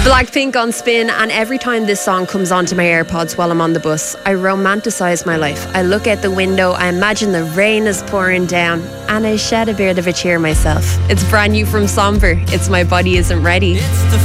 Blackpink on Spin, and every time this song comes onto my AirPods while I'm on the bus, I romanticise my life. I look out the window, I imagine the rain is pouring down, and I shed a bit of a tear myself. It's brand new from Somber. It's My Body Isn't Ready. It's the